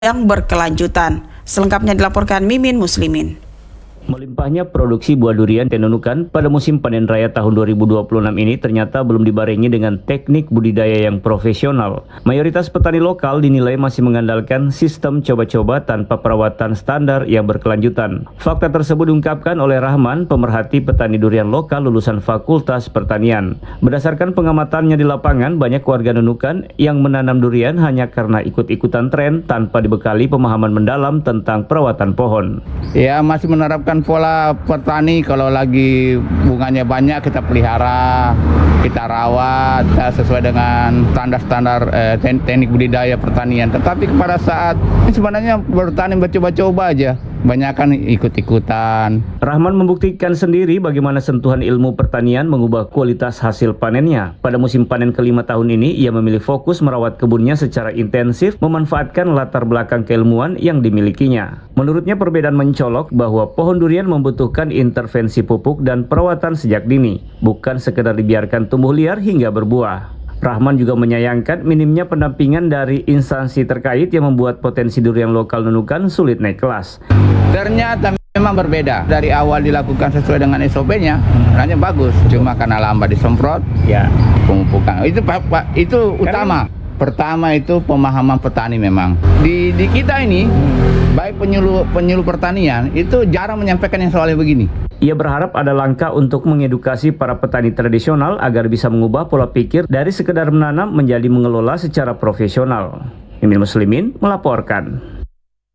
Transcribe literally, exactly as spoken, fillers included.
yang berkelanjutan. Selengkapnya dilaporkan Mimin Muslimin. Melimpahnya produksi buah durian dan nunukan pada musim panen raya tahun dua ribu dua puluh enam ini ternyata belum dibarengi dengan teknik budidaya yang profesional. Mayoritas petani lokal dinilai masih mengandalkan sistem coba-coba tanpa perawatan standar yang berkelanjutan. Fakta tersebut diungkapkan oleh Rahman, pemerhati petani durian lokal lulusan Fakultas Pertanian. Berdasarkan pengamatannya di lapangan, banyak warga nunukan yang menanam durian hanya karena ikut-ikutan tren tanpa dibekali pemahaman mendalam tentang perawatan pohon. Ya, masih menerapkan pola petani. Kalau lagi bunganya banyak kita pelihara, kita rawat sesuai dengan standar-standar eh, teknik budidaya pertanian. Tetapi pada saat ini sebenarnya bertani coba-coba aja, banyakan ikut-ikutan. Rahman membuktikan sendiri bagaimana sentuhan ilmu pertanian mengubah kualitas hasil panennya. Pada musim panen kelima tahun ini, ia memilih fokus merawat kebunnya secara intensif, memanfaatkan latar belakang keilmuan yang dimilikinya. Menurutnya perbedaan mencolok bahwa pohon durian membutuhkan intervensi pupuk dan perawatan sejak dini, bukan sekedar dibiarkan tumbuh liar hingga berbuah. Rahman juga menyayangkan minimnya pendampingan dari instansi terkait yang membuat potensi durian lokal nunukan sulit naik kelas. Ternyata memang berbeda. Dari awal dilakukan sesuai dengan S O P-nya, hanya bagus. Cuma karena lambat disemprot, ya pemupukan. Itu pak, itu utama. Pertama itu pemahaman petani memang. Di di kita ini, baik penyuluh penyuluh pertanian itu jarang menyampaikan yang soalnya begini. Ia berharap ada langkah untuk mengedukasi para petani tradisional agar bisa mengubah pola pikir dari sekedar menanam menjadi mengelola secara profesional. Mimin Muslimin melaporkan.